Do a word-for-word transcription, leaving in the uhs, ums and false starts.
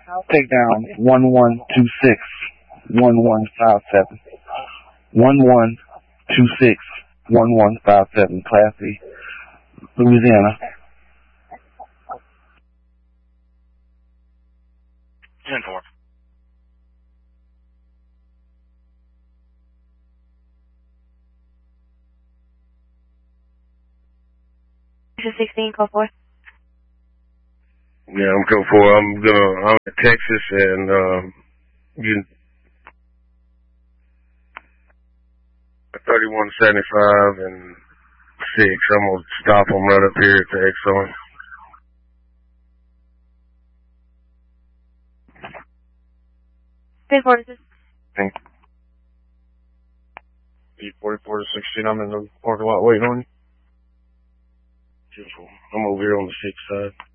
Take down one one two six, one one five seven. one one two six, one one five seven, Class E, Louisiana. ten four. sixteen, code four. Yeah, I'm code four. I'm gonna, I'm in Texas and, um, you, thirty-one seventy-five and six. I'm gonna stop them right up here at the Exxon. ten forty-six. Thank you. E forty-four to sixteen, I'm in the parking lot waiting on you. Beautiful. I'm over here on the sixth side.